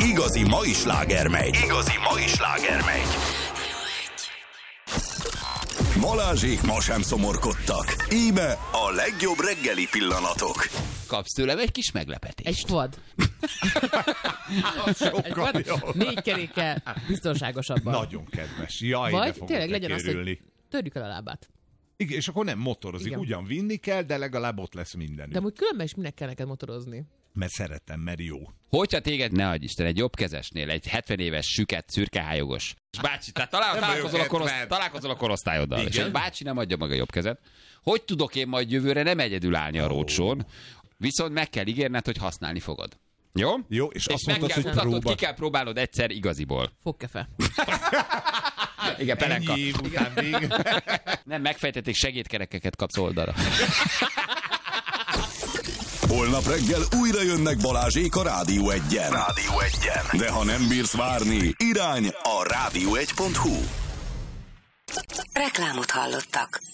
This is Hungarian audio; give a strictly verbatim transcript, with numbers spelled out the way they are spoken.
Igazi mai slágermegy. Igazi mai slágermegy. Balázsék ma sem szomorkodtak. Íme a legjobb reggeli pillanatok. Kapsz tőlem egy kis meglepetést. Egy quad. Egy quad négy kerékkel biztonságosabban. Nagyon kedves. Jaj, vagy tényleg legyen az, hogy törjük el a lábát. Igen, és akkor nem motorozik. Igen. Ugyan vinni kell, de legalább ott lesz minden. De amúgy különben is minek kell neked motorozni? Mert szeretem, mert jó. Hogyha téged, ne adj Isten, egy jobbkezesnél, egy hetven éves, süket, szürkehályogos. És bácsi, tehát talál, találkozol, a korosztály, találkozol a korosztályoddal. Igen. És egy bácsi nem adja meg a jobb kezet. Hogy tudok én majd jövőre nem egyedül állni a rócsón, viszont meg kell ígérned, hogy használni fogod. Jó? Jó, és, és azt meg mondtad, kell hogy mutatnod, próba... ki kell próbálnod egyszer igaziból. Fogkefe. Igen, pelenka. Ennyi év után még. Nem, megfejtették, segédkerekeket kapsz oldalra. Holnap reggel újra jönnek Balázsék a Rádió egyen. Rádió egyen. De ha nem bírsz várni, irány a rádió egy pont hu. Reklámot hallottak.